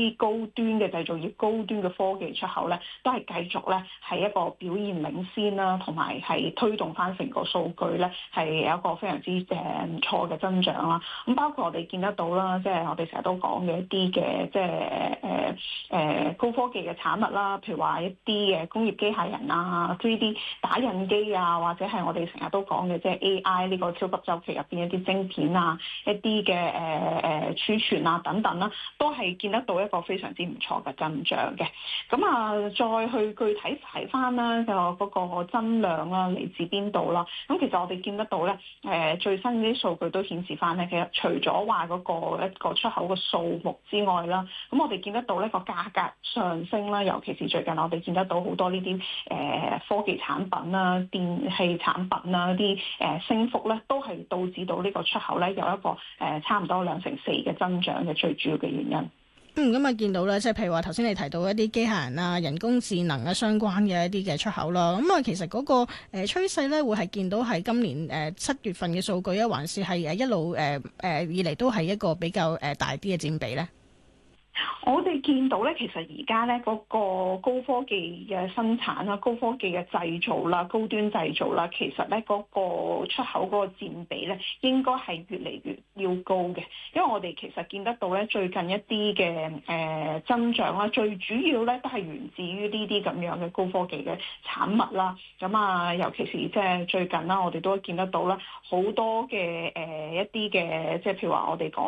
啲高端嘅製造業、高端嘅科技出口咧，都係繼續咧係一個表現領先啦，同埋係推動翻成個數據咧係有一個非常之唔錯嘅增長啦。咁包括我哋見得到啦，即係我哋成日都講嘅一啲嘅即係高科技嘅產物啦，譬如話一啲嘅工業機械人啊、3D 打印機啊，或者係我哋成日都講嘅即係 AI 呢個超級週期入邊一啲晶片啊、一啲嘅儲存啊等等啦，都係見得到一個非常之唔錯嘅增長嘅。咁啊，再去具體睇翻啦，就嗰個增量啦，嚟自邊度啦？咁其實我哋見得到咧，最新啲數據都顯示翻咧，其實除咗話嗰個一個出口嘅數目之外啦，咁我哋見得到呢個價格上升啦，尤其是最近我哋見得到好多呢啲科技產品啦、電器產品啦啲升幅咧，都係導致到呢個出口咧有一個差唔多2成4嘅增長嘅最主要嘅原因。 咁啊見到咧，即係譬如話頭先你提到一啲機械人啊、人工智能啊相關嘅一啲嘅出口啦，咁啊其實嗰個趨勢咧會係見到係今年7月份嘅數據啊，還是係一路以嚟都係一個比較大啲嘅佔比咧？ 我哋見到咧，其實而家咧嗰個高科技嘅生產啦、高科技嘅製造啦、高端製造啦，其實咧嗰個出口嗰個佔比咧，應該係越嚟越要高嘅。因為我哋其實見得到咧，最近一啲嘅增長啦，最主要咧都係源自於呢啲咁樣嘅高科技嘅產物啦。咁啊，尤其是即係最近啦，我哋都見得到啦，好多嘅一啲嘅即係譬如話我哋講